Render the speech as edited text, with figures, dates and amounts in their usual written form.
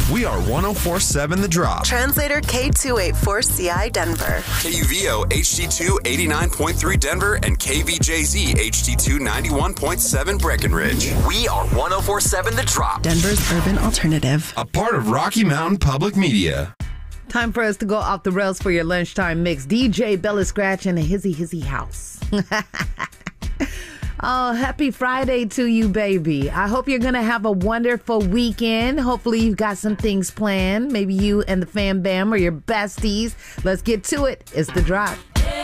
We are 104.7 The Drop. Translator K284CI Denver. KUVO HD2 89.3 Denver and KVJZ HD2 91.7 Breckenridge. We are 104.7 The Drop. Denver's urban alternative. A part of Rocky Mountain Public Media. Time for us to go off the rails for your lunchtime mix. DJ Bella Scratch in a hizzy house. Oh, happy Friday to you, baby. I hope you're going to have a wonderful weekend. Hopefully you've got some things planned. Maybe you and the fam bam or your besties. Let's get to it. It's The Drop.